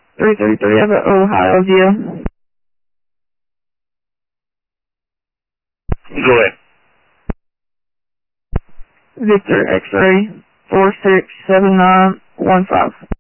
333, I have an Ohio view. Go ahead. Victor X-ray 467915.